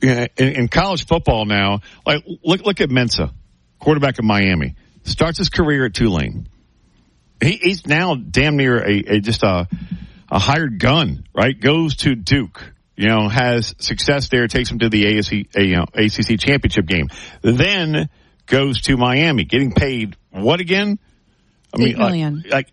in college football now, like look at Mensah, quarterback of Miami, starts his career at Tulane. He's now damn near a hired gun, right? Goes to Duke, has success there, takes him to the ACC championship game, then goes to Miami, getting paid what again? I mean, $8 million. like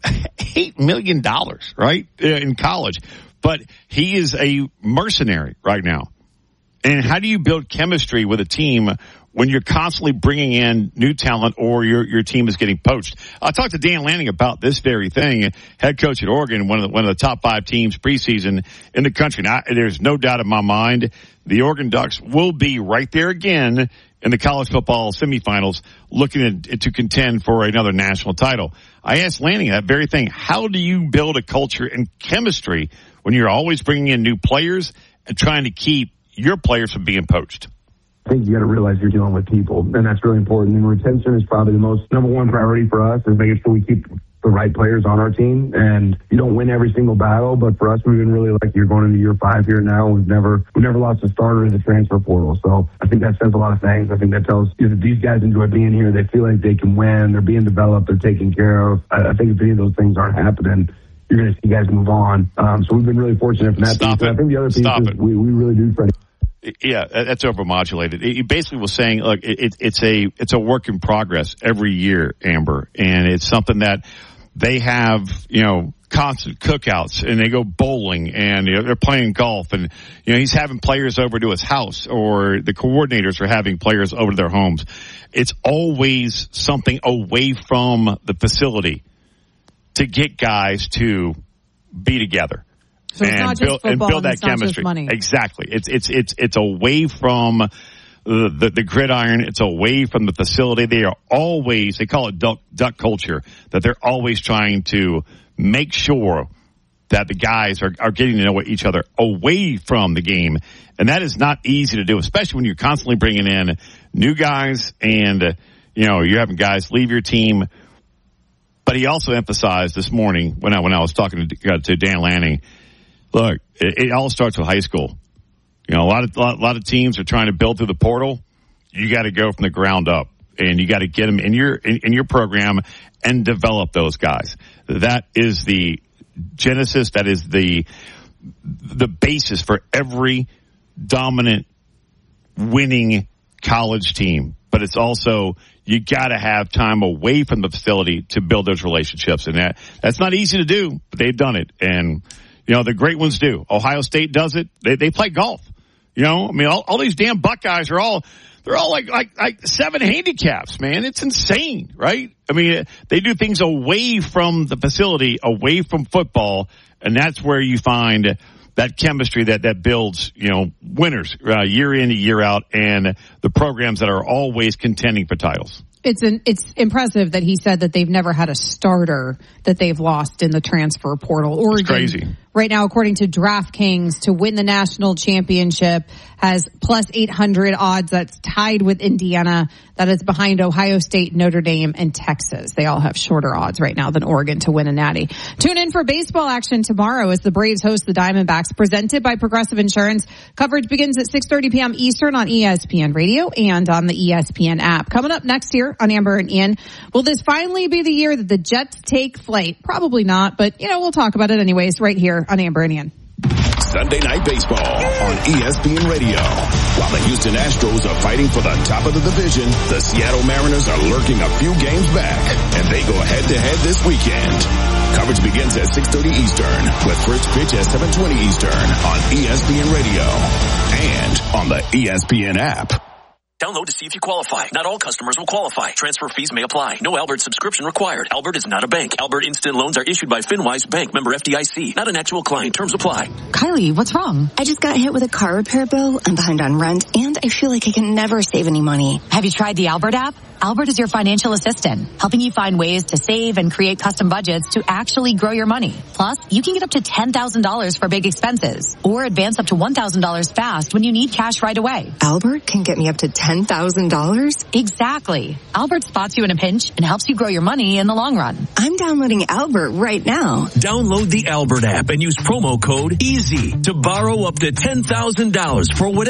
$8 million, right? In college. But he is a mercenary right now. And how do you build chemistry with a team when you're constantly bringing in new talent or your team is getting poached? I talked to Dan Lanning about this very thing, head coach at Oregon, one of the top 5 teams preseason in the country. Now, there's no doubt in my mind the Oregon Ducks will be right there again in the college football semifinals, looking to contend for another national title. I asked Lanning that very thing. How do you build a culture and chemistry when you're always bringing in new players and trying to keep your players from being poached? I think you got to realize you're dealing with people, and that's really important. And retention is probably the number one priority for us, is making sure we keep the right players on our team. And you don't win every single battle, but for us, we've been really lucky. You're going into year 5 here now. We've never lost a starter in the transfer portal. So I think that says a lot of things. I think that tells you that these guys enjoy being here. They feel like they can win. They're being developed. They're taken care of. I think if any of those things aren't happening, you're going to see guys move on. So we've been really fortunate from that piece. I think the other piece is we really do, Freddie. Yeah, that's overmodulated. He basically was saying, look, it's a work in progress every year, Amber, and it's something that they have, constant cookouts, and they go bowling, and they're playing golf, and he's having players over to his house, or the coordinators are having players over to their homes. It's always something away from the facility to get guys to be together. So it's not just football, and build that it's not chemistry. Just money. Exactly. It's away from the gridiron. It's away from the facility. They call it duck culture, that they're always trying to make sure that the guys are getting to know each other away from the game. And that is not easy to do, especially when you're constantly bringing in new guys and, you're having guys leave your team. But he also emphasized this morning when I was talking to Dan Lanning, look, it all starts with high school. A lot of teams are trying to build through the portal. You got to go from the ground up, and you got to get them in your program and develop those guys. That is the genesis. That is the basis for every dominant, winning college team. But it's also, you got to have time away from the facility to build those relationships, and that's not easy to do. But they've done it, and the great ones do. Ohio State does it. They play golf. All these damn Buckeyes they're all like 7 handicaps, man. It's insane, right? They do things away from the facility, away from football, and that's where you find that chemistry that builds, winners year in and year out, and the programs that are always contending for titles. It's impressive that he said that they've never had a starter that they've lost in the transfer portal. Oregon, crazy. Right now, according to DraftKings, to win the national championship has plus 800 odds. That's tied with Indiana. That is behind Ohio State, Notre Dame, and Texas. They all have shorter odds right now than Oregon to win a natty. Tune in for baseball action tomorrow as the Braves host the Diamondbacks, presented by Progressive Insurance. Coverage begins at 6:30 p.m. Eastern on ESPN Radio and on the ESPN app. Coming up next year on Amber and Ian, will this finally be the year that the Jets take flight? Probably not, but we'll talk about it anyways right here on Amber and Ian. Sunday Night Baseball on ESPN Radio. While the Houston Astros are fighting for the top of the division, the Seattle Mariners are lurking a few games back, and they go head-to-head this weekend. Coverage begins at 6:30 Eastern, with first pitch at 7:20 Eastern on ESPN Radio and on the ESPN app. Download to see if you qualify. Not all customers will qualify. Transfer fees may apply. No Albert subscription required. Albert is not a bank. Albert Instant Loans are issued by FinWise Bank, member FDIC. Not an actual client. Terms apply. Kylie, what's wrong? I just got hit with a car repair bill. I'm behind on rent, and I feel like I can never save any money. Have you tried the Albert app? Albert is your financial assistant, helping you find ways to save and create custom budgets to actually grow your money. Plus, you can get up to $10,000 for big expenses, or advance up to $1,000 fast when you need cash right away. Albert can get me up to $10,000? Exactly. Albert spots you in a pinch and helps you grow your money in the long run. I'm downloading Albert right now. Download the Albert app and use promo code EASY to borrow up to $10,000 for whatever